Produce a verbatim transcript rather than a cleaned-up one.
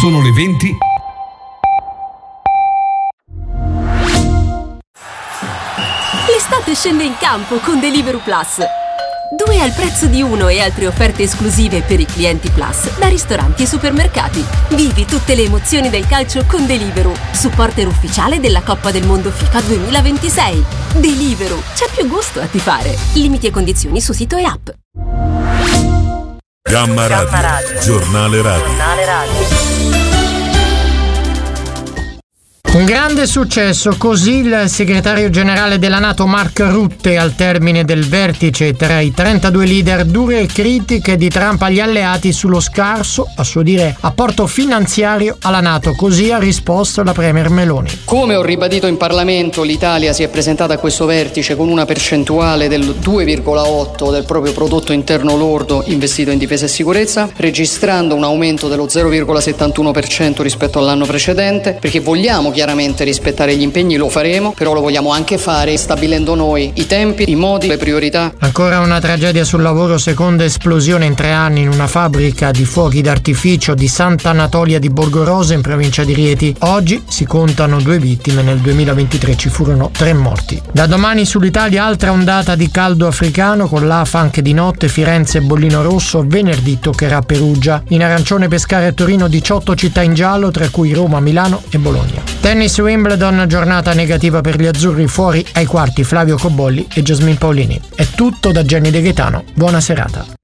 Sono le venti. L'estate scende in campo con Deliveroo Plus. Due al prezzo di uno e altre offerte esclusive per i clienti Plus da ristoranti e supermercati. Vivi tutte le emozioni del calcio con Deliveroo, supporter ufficiale della Coppa del Mondo FIFA duemilaventisei. Deliveroo, c'è più gusto a tifare. Limiti e condizioni su sito e app. Gamma Radio, Gamma Radio. Giornale Radio. Giornale Radio. Un grande successo, così il segretario generale della NATO Mark Rutte al termine del vertice tra i trentadue leader. Dure critiche di Trump agli alleati sullo scarso, a suo dire, apporto finanziario alla NATO. Così ha risposto la premier Meloni. Come ho ribadito in Parlamento, l'Italia si è presentata a questo vertice con una percentuale del due virgola otto del proprio prodotto interno lordo investito in difesa e sicurezza, registrando un aumento dello zero virgola settantuno per cento rispetto all'anno precedente, perché vogliamo chiaramente rispettare gli impegni, lo faremo, però lo vogliamo anche fare stabilendo noi i tempi, i modi, le priorità. Ancora una tragedia sul lavoro, seconda esplosione in tre anni in una fabbrica di fuochi d'artificio di Sant'Anatolia di Borgorosa in provincia di Rieti. Oggi si contano due vittime, nel duemilaventitré ci furono tre morti. Da domani sull'Italia altra ondata di caldo africano, con l'Afa anche di notte, Firenze e bollino rosso, venerdì toccherà Perugia. In arancione Pescara e Torino diciotto città in giallo, tra cui Roma, Milano e Bologna. Tennis Wimbledon, giornata negativa per gli azzurri, fuori ai quarti Flavio Cobolli e Jasmine Paolini. È tutto da Jenny De Gaetano. Buona serata.